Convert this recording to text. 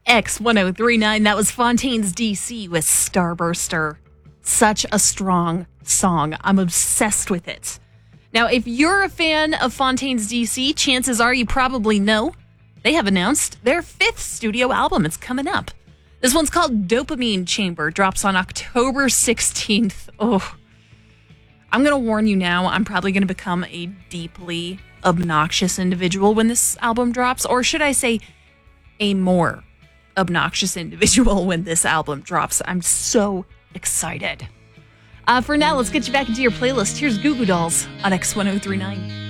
X1039. That was Fontaines DC with Starburster. Such a strong song. I'm obsessed with it. Now, if you're a fan of Fontaines DC, chances are you probably know they have announced their 5th studio album. It's coming up. This one's called Dopamine Chamber. Drops on October 16th. Oh, I'm going to warn you now. I'm probably going to become a deeply obnoxious individual when this album drops. Or should I say a more obnoxious individual when this album drops. I'm so excited. For now, let's get you back into your playlist. Here's Goo Goo Dolls on X1039.